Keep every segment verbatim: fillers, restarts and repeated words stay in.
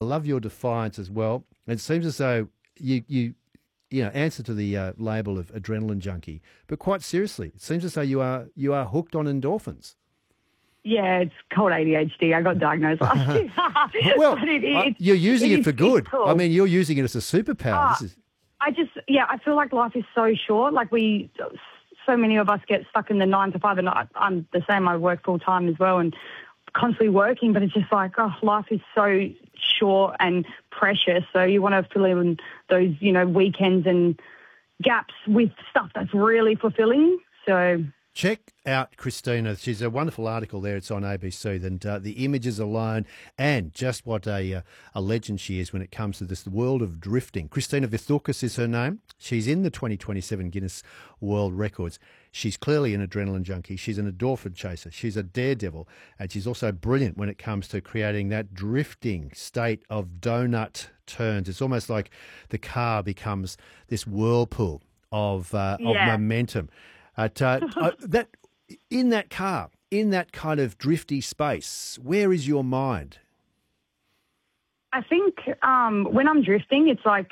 love your defiance as well. It seems as though you you you know answer to the uh, label of adrenaline junkie, but quite seriously, it seems as though you are you are hooked on endorphins. Yeah, it's called A D H D. I got diagnosed last year. Well, But it, I- it, you're using it it, for is- good. it's cool. I mean, you're using it as a superpower. Ah, this is I just, yeah, I feel like life is so short. Like we, so many of us get stuck in the nine to five, and I, I'm the same. I work full time as well, and constantly working. But it's just like, oh, life is so short and precious. So you want to fill in those, you know, weekends and gaps with stuff that's really fulfilling. So. Check out Christina. She's a wonderful article there. It's on A B C. And uh, the images alone, and just what a uh, a legend she is when it comes to this the world of drifting. Christina Vithoukas is her name. She's in the twenty twenty-seven Guinness World Records. She's clearly an adrenaline junkie. She's an endorphin chaser. She's a daredevil. And she's also brilliant when it comes to creating that drifting state of donut turns. It's almost like the car becomes this whirlpool of, uh, of Yeah. momentum. At, uh, uh, that in that car, in that kind of drifty space, where is your mind? I think um, when I'm drifting, it's like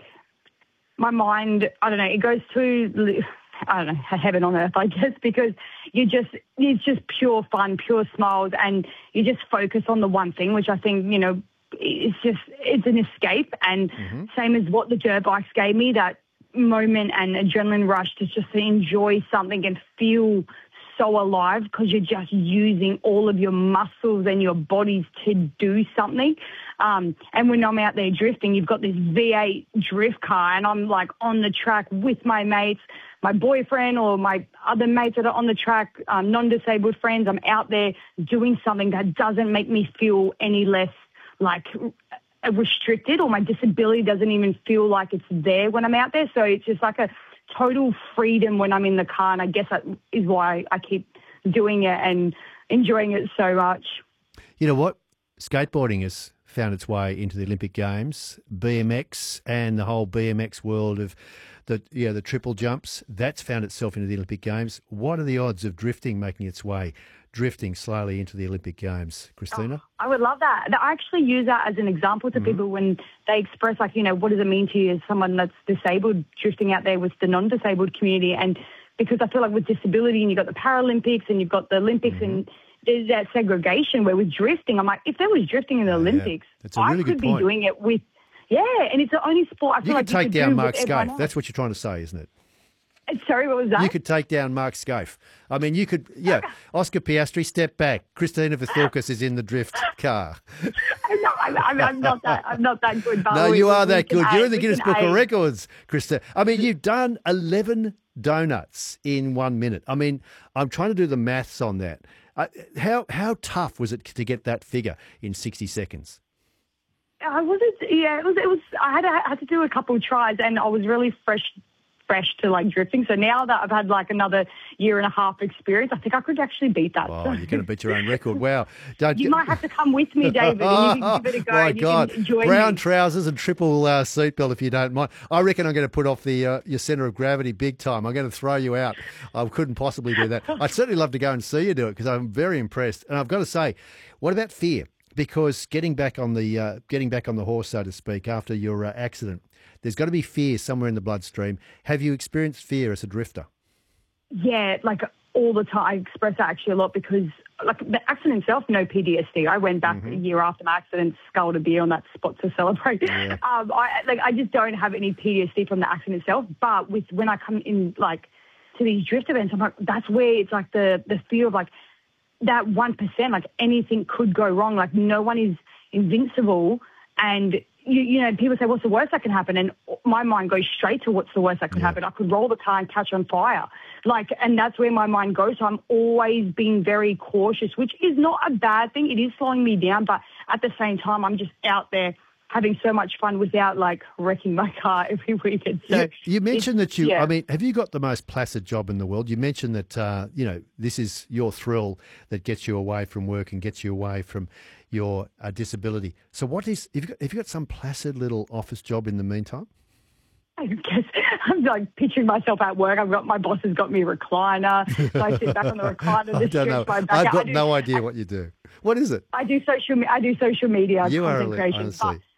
my mind, I don't know, it goes to, I don't know, heaven on earth, I guess, because you just, it's just pure fun, pure smiles, and you just focus on the one thing, which I think, you know, it's just, it's an escape. And Mm-hmm. same as what the dirt bikes gave me, that moment and adrenaline rush to just to enjoy something and feel so alive because you're just using all of your muscles and your bodies to do something. Um, and when I'm out there drifting, you've got this V eight drift car and I'm like on the track with my mates, my boyfriend or my other mates that are on the track, um, non-disabled friends. I'm out there doing something that doesn't make me feel any less like restricted, or my disability doesn't even feel like it's there when I'm out there. So it's just like a total freedom when I'm in the car, and I guess that is why I keep doing it and enjoying it so much. You know what? Skateboarding has found its way into the Olympic Games. B M X and the whole B M X world of the yeah the triple jumps, that's found itself into the Olympic Games. What are the odds of drifting making its way, drifting slowly into the Olympic Games, Christina? Oh, I would love that. I actually use that as an example to Mm-hmm. people when they express, like, you know, what does it mean to you as someone that's disabled, drifting out there with the non-disabled community? And because I feel like with disability, and you've got the Paralympics and you've got the Olympics, Mm-hmm. and there's that segregation where with drifting, I'm like, if there was drifting in the Yeah, Olympics, that's a really I good could be point. doing it with, yeah, and it's the only sport I feel You like could take you could down do Mark with everyone Scaife. else. That's what you're trying to say, isn't it? Sorry, what was that? You could take down Mark Scaife. I mean, you could, yeah. Oscar Piastri, step back. Christina Vithoukas is in the drift car. I'm not, I'm, I'm not that. I'm not that good. But No, we- you are we that can good. You're aim- in the we Guinness can Book of aim. Records, Christina. I mean, you've done eleven donuts in one minute. I mean, I'm trying to do the maths on that. Uh, how how tough was it to get that figure in sixty seconds? I wasn't. Yeah, it was. It was. I had. I had to do a couple of tries, and I was really fresh, fresh to like drifting. So now that I've had like another year and a half experience, I think I could actually beat that. Oh, you're going to beat your own record. Wow. Don't You might have to come with me, David, and you can give it a go. My and you God. can join Brown me. trousers and triple uh, seatbelt if you don't mind. I reckon I'm going to put off the uh, your centre of gravity big time. I'm going to throw you out. I couldn't possibly do that. I'd certainly love to go and see you do it because I'm very impressed. And I've got to say, what about fear? Because getting back on the uh, getting back on the horse, so to speak, after your uh, accident, there's got to be fear somewhere in the bloodstream. Have you experienced fear as a drifter? Yeah, like all the time. I express that actually a lot because, like, the accident itself, no P T S D. I went back Mm-hmm. a year after my accident, sculled a beer on that spot to celebrate. Yeah. Um, I like, I just don't have any P T S D from the accident itself. But with when I come in, like, to these drift events, I'm like, that's where it's like the the fear of like that one percent. Like anything could go wrong. Like no one is invincible, and you, you know, people say, what's the worst that can happen? And my mind goes straight to what's the worst that could Yeah. happen. I could roll the car and catch on fire. Like, and that's where my mind goes. So I'm always being very cautious, which is not a bad thing. It is slowing me down. But at the same time, I'm just out there having so much fun without like wrecking my car every weekend. So you, you mentioned it's- that you, yeah. I mean, have you got the most placid job in the world? You mentioned that, uh, you know, this is your thrill that gets you away from work and gets you away from your uh, disability. So what is, have you, got, have you got some placid little office job in the meantime? I guess I'm like picturing myself at work. I've got my boss has got me a recliner. So I sit back on the recliner. I just don't know. stretch my back I've out. got I do- no idea what you do. What is it? I do social. me- I do social media You are, content a- creation. honestly. But